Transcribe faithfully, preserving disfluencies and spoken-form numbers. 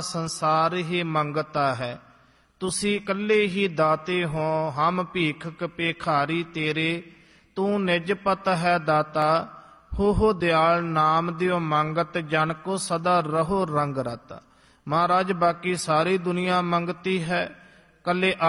ਸੰਸਾਰ ਹੀ ਮੰਗਤਾ ਹੈ। ਤੁਸੀਂ ਇਕੱਲੇ ਹੀ ਦਾਤੇ ਹੋ, ਹਮ ਭੀਖਕ ਭੇਖਾਰੀ ਤੇਰੇ। ਤੂੰ ਨਿਜ ਪਤ ਹੈ ਦਾਤਾ, ਹੋ ਹੋ ਦਿਆਲ ਨਾਮ ਦਿਓ ਮੰਗਤ। ਜਨ ਕੋ ਸਦਾ ਰਹੋ ਰੰਗ ਰਤਾ। ਮਹਾਰਾਜ ਬਾਕੀ ਸਾਰੀ ਦੁਨੀਆ ਮੰਗਤੀ ਹੈ, ਕੱਲੇ